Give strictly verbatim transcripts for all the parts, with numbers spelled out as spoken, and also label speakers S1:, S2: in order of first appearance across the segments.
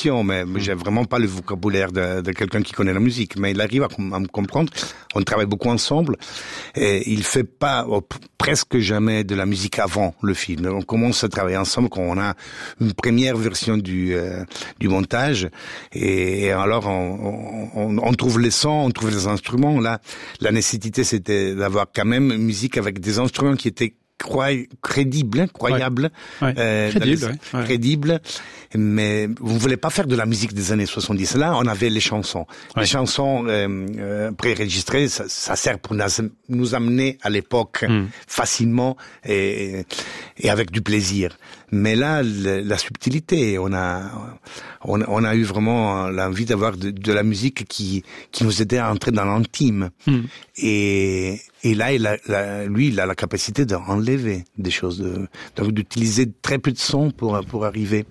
S1: intuition, mais j'ai vraiment pas le vocabulaire de, de quelqu'un qui connaît la musique. Mais il arrive à, à me comprendre. On travaille beaucoup ensemble. Et il fait pas oh, presque jamais de la musique avant le film. On commence à travailler ensemble quand on a une première version du euh, du montage. Et, et alors on, on, on trouve les sons, on trouve les instruments. Là, la nécessité c'était d'avoir quand même une musique avec des instruments qui étaient Croy... crédible, croyable,
S2: ouais. Ouais.
S1: Euh,
S2: crédible,
S1: les...
S2: ouais. Ouais.
S1: crédible. Mais vous ne voulez pas faire de la musique des années soixante-dix. Là, on avait les chansons. Ouais. Les chansons euh, euh, préenregistrées, ça, ça sert pour nous amener à l'époque mm. facilement et, et avec du plaisir. Mais là, le, la subtilité, on a, on, on a eu vraiment l'envie d'avoir de, de la musique qui, qui nous aidait à entrer dans l'intime. Mm. Et, et là, il a, la, lui, il a la capacité d'enlever des choses, de, donc d'utiliser très peu de sons pour, pour arriver.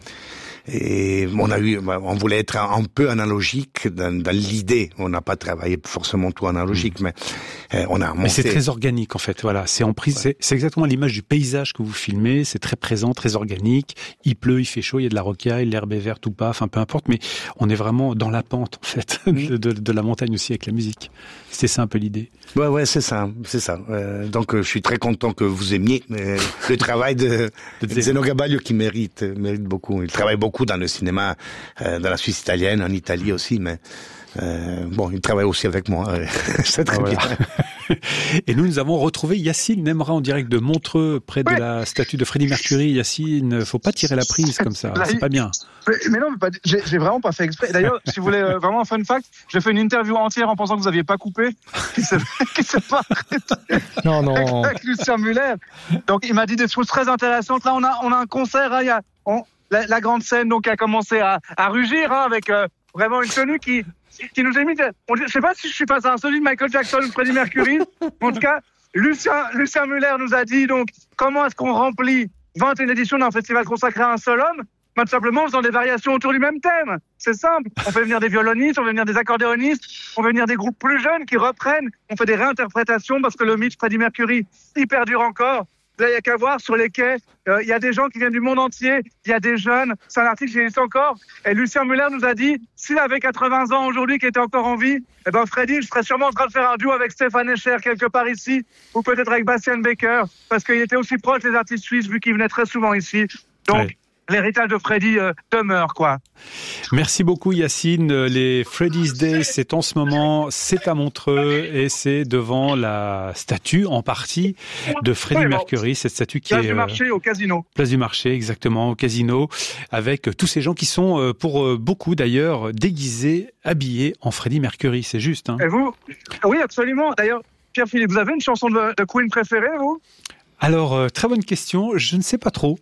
S1: Et on a eu, on voulait être un peu analogique dans, dans l'idée. On n'a pas travaillé forcément tout analogique, mmh. mais euh, on a monté.
S2: Mais c'est très organique en fait. Voilà, c'est en prise. Ouais. C'est, c'est exactement l'image du paysage que vous filmez. C'est très présent, très organique. Il pleut, il fait chaud, il y a de la rocaille, l'herbe est verte ou pas. Enfin, peu importe. Mais on est vraiment dans la pente en fait de, de, de la montagne aussi avec la musique. C'est ça un peu l'idée.
S1: Ouais, ouais, c'est ça, c'est ça. Euh, donc, euh, je suis très content que vous aimiez euh, le travail de, de Zeno Gabaglio qui mérite, mérite beaucoup. Il travaille beaucoup dans le cinéma, euh, dans la Suisse italienne, en Italie aussi, mais euh, bon, il travaille aussi avec moi. C'est très ah, bien.
S2: Voilà. Et nous, nous avons retrouvé Yacine Nemra en direct de Montreux, près de ouais. la statue de Freddie Mercury. Yacine, faut pas tirer la prise comme ça, Là, c'est pas bien.
S3: Mais, mais non, mais pas, j'ai, j'ai vraiment pas fait exprès. D'ailleurs, si vous voulez euh, vraiment un fun fact, j'ai fait une interview entière en pensant que vous aviez pas coupé, qui s'est, qui s'est pas arrêté.
S2: Non, non.
S3: Avec, avec Lucien Muller. Donc, il m'a dit des choses très intéressantes. Là, on a, on a un concert, hein, il y a, on, la, la grande scène, donc, a commencé à, à rugir, hein, avec euh, vraiment une tenue qui, qui nous a mis. On, je sais pas si je suis face à un solide Michael Jackson ou Freddie Mercury. En tout cas, Lucien, Lucien Muller nous a dit donc comment est-ce qu'on remplit vingt et une éditions d'un festival consacré à un seul homme. Tout simplement en faisant des variations autour du même thème. C'est simple. On fait venir des violonistes, on fait venir des accordéonistes, on fait venir des groupes plus jeunes qui reprennent. On fait des réinterprétations parce que le mythe Freddie Mercury, il perdure encore. Là, il n'y a qu'à voir sur les quais. Il euh, y a des gens qui viennent du monde entier. Il y a des jeunes. C'est un article qui existe encore. Et Lucien Muller nous a dit, s'il avait quatre-vingts ans aujourd'hui, qui était encore en vie, eh ben, Freddie, je serais sûrement en train de faire un duo avec Stéphane Escher quelque part ici, ou peut-être avec Bastian Baker, parce qu'il était aussi proche des artistes suisses, vu qu'il venait très souvent ici. Donc, ouais. L'héritage de Freddie euh, demeure, quoi.
S2: Merci beaucoup, Yacine. Les Freddy's Day, c'est en ce moment, c'est à Montreux et c'est devant la statue, en partie, de Freddie oui, bon. Mercury. Cette statue qui
S3: place
S2: est...
S3: Place du marché, euh, au casino.
S2: Place du marché, exactement, au casino, avec tous ces gens qui sont, pour beaucoup d'ailleurs, déguisés, habillés en Freddie Mercury. C'est juste, hein.
S3: Et vous? Oui, absolument. D'ailleurs, Pierre-Philippe, vous avez une chanson de, de Queen préférée, vous?
S2: Alors, euh, très bonne question. Je ne sais pas trop.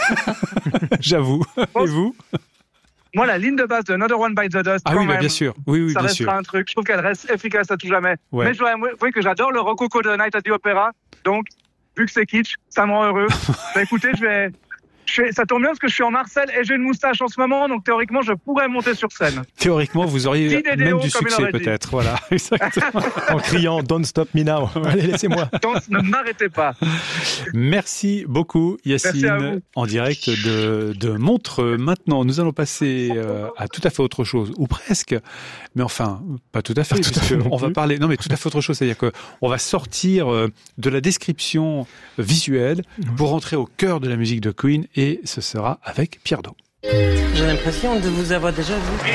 S2: J'avoue. Bon, et vous?
S3: Moi, la ligne de base de Another One Bites the Dust,
S2: ah oui, bah, bien sûr. Oui, oui,
S3: ça
S2: bien
S3: restera
S2: sûr.
S3: un truc. Je trouve qu'elle reste efficace à tout jamais.
S2: Ouais.
S3: Mais je dois avouer que j'adore le rococo de Night at the Opera. Donc, vu que c'est kitsch, ça me rend heureux. Bah, écoutez, je vais... Je fais, ça tombe bien parce que je suis en Marcel et j'ai une moustache en ce moment, donc théoriquement je pourrais monter sur scène.
S2: Théoriquement, vous auriez même du succès peut-être, voilà, exactement.
S4: En criant Don't stop me now. Allez, laissez-moi.
S3: Donc, ne m'arrêtez pas.
S2: Merci beaucoup, Yacine, en direct de, de Montreux. Maintenant, nous allons passer euh, à tout à fait autre chose, ou presque, mais enfin, pas tout à fait,
S4: tout à fait
S2: on va parler, non mais tout à fait autre chose, c'est-à-dire que on va sortir euh, de la description visuelle pour rentrer au cœur de la musique de Queen. Et ce sera avec Pierre Do.
S5: J'ai l'impression de vous avoir déjà vu.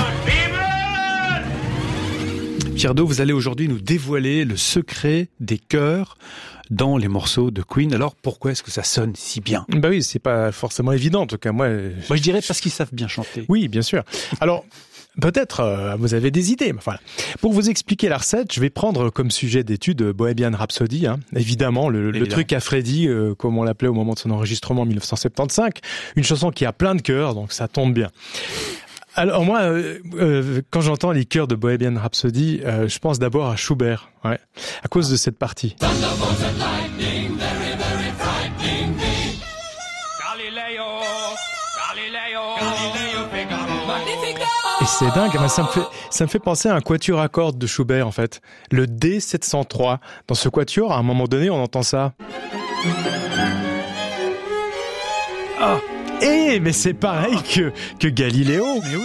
S2: Pierre Do, vous allez aujourd'hui nous dévoiler le secret des chœurs dans les morceaux de Queen. Alors, pourquoi est-ce que ça sonne si bien?
S4: Bah oui, c'est pas forcément évident, en tout cas. Moi,
S2: Moi je dirais parce qu'ils savent bien chanter.
S4: Oui, bien sûr. Alors... Peut-être euh, vous avez des idées. Enfin, pour vous expliquer la recette, je vais prendre comme sujet d'étude Bohemian Rhapsody. Hein. Évidemment, le, Évidemment. le truc à Freddie, euh, comme on l'appelait au moment de son enregistrement en dix-neuf cent soixante-quinze. Une chanson qui a plein de chœurs, donc ça tombe bien. Alors moi, euh, euh, quand j'entends les chœurs de Bohemian Rhapsody, euh, je pense d'abord à Schubert, ouais, à cause de cette partie. Et c'est dingue, ça me fait, ça me fait penser à un quatuor à cordes de Schubert, en fait. Le D sept cent trois. Dans ce quatuor, à un moment donné, on entend ça. Ah! Eh, mais c'est pareil que, que Galiléo.